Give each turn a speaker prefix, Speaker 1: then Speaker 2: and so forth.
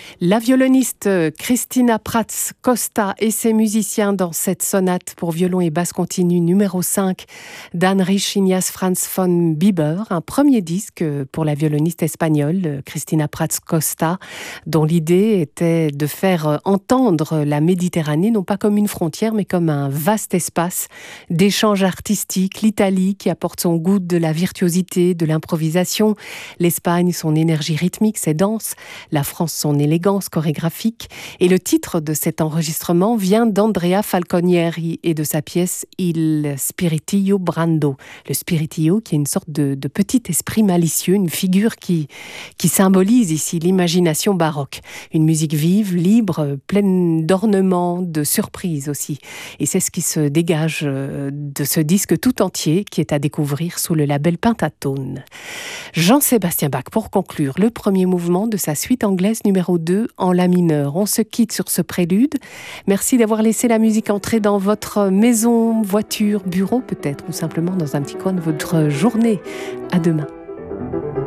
Speaker 1: La violoniste Cristina Prats Costa et ses musiciens dans cette sonate pour violon et basse continue numéro 5 d'Heinrich Ignaz Franz von Bieber, un premier disque pour la violoniste espagnole Cristina Prats Costa, dont l'idée était de faire entendre la Méditerranée non pas comme une frontière mais comme un vaste espace d'échange artistique, l'Italie qui apporte son goût de la virtuosité, de l'improvisation, l'Espagne son énergie rythmique, ses danses, la France son élégance chorégraphique. Et le titre de cet enregistrement vient d'Andrea Falconieri et de sa pièce Il Spiritillo Brando. Le Spiritillo qui est une sorte de petit esprit malicieux, une figure qui symbolise ici l'imagination baroque. Une musique vive, libre, pleine d'ornements, de surprises aussi. Et c'est ce qui se dégage de ce disque tout entier qui est à découvrir sous le label Pentatone. Jean-Sébastien Bach, pour conclure, le premier mouvement de sa suite anglaise numéro 2 en la mineur. On se quitte sur ce prélude. Merci d'avoir laissé la musique entrer dans votre maison, voiture, bureau peut-être, ou simplement dans un petit coin de votre journée. À demain.